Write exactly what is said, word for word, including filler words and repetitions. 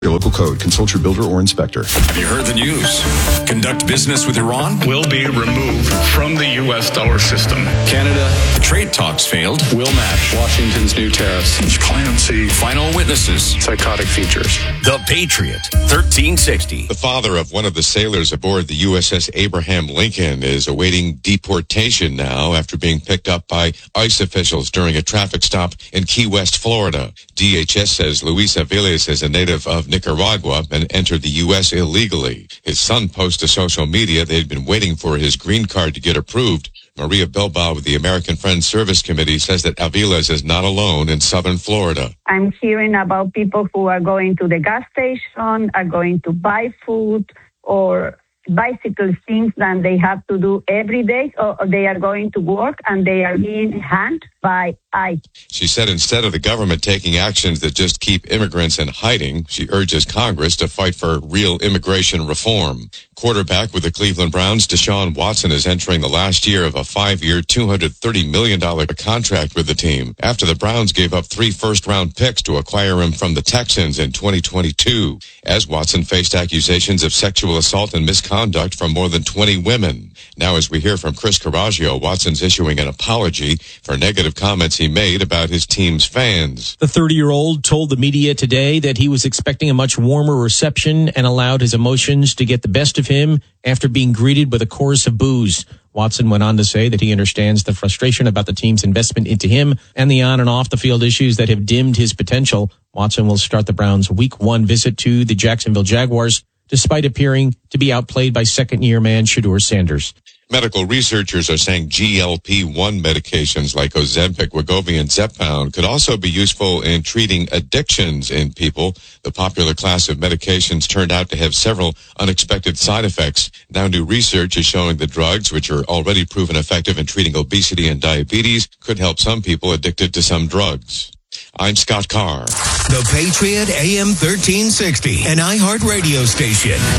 Your local code. Consult your builder or inspector. Have you heard the news? Conduct business with Iran? Will be removed from the U S dollar system. Canada. Trade talks failed. Will match Washington's new tariffs. Clemency. Final witnesses. Psychotic features. The Patriot. thirteen sixty. The father of one of the sailors aboard the U S S Abraham Lincoln is awaiting deportation now after being picked up by ICE officials during a traffic stop in Key West, Florida. D H S says Luis Aviles is a native of Nicaragua and entered the U S illegally. His son posted to social media they'd been waiting for his green card to get approved. Maria Bilbao with the American Friends Service Committee says that Aviles is not alone in southern Florida. I'm hearing about people who are going to the gas station, are going to buy food or bicycle things that they have to do every day, or they are going to work and they are being handed by ICE. She said instead of the government taking actions that just keep immigrants in hiding, she urges Congress to fight for real immigration reform. Quarterback with the Cleveland Browns, Deshaun Watson, is entering the last year of a five-year, two hundred thirty million dollars contract with the team after the Browns gave up three first-round picks to acquire him from the Texans in twenty twenty-two, as Watson faced accusations of sexual assault and misconduct from more than twenty women. Now, as we hear from Chris Caraggio, Watson's issuing an apology for negative comments he made about his team's fans. The thirty-year-old told the media today that he was expecting a much warmer reception and allowed his emotions to get the best of him after being greeted with a chorus of boos. Watson went on to say that he understands the frustration about the team's investment into him and the on and off the field issues that have dimmed his potential. Watson will start the Browns' week one visit to the Jacksonville Jaguars, despite appearing to be outplayed by second-year man Shedeur Sanders. Medical researchers are saying G L P one medications like Ozempic, Wegovy, and Zepbound could also be useful in treating addictions in people. The popular class of medications turned out to have several unexpected side effects. Now new research is showing the drugs, which are already proven effective in treating obesity and diabetes, could help some people addicted to some drugs. I'm Scott Carr. The Patriot A M thirteen sixty, an iHeart radio station.